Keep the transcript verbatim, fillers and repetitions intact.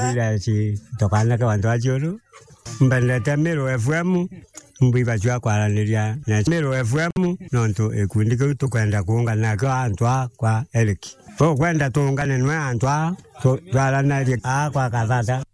ila si tokana kwa ndo ajuru mbelete Meru F M mbiba jwa kwa laniria na Meru F M nonto ekundiko tukwenda kuungana kwa antwa kwa eliki so kwenda tuungane nwe antwa so twala na kwa kadada